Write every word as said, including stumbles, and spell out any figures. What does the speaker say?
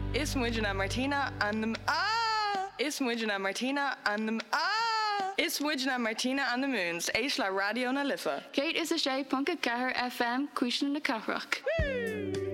Is Mujana Martina and the Ah! Is Mujana Martina and the Ah! Is Mujana Martina and the Moons. Eish la radio na lifa. Kate is a shay punka kahar F M, Kushna na Kahrach. Woo!